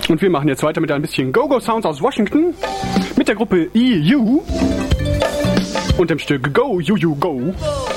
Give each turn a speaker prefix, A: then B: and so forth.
A: Und wir machen jetzt weiter mit ein bisschen Go-Go Sounds aus Washington mit der Gruppe EU und dem Stück Go, You, You, Go.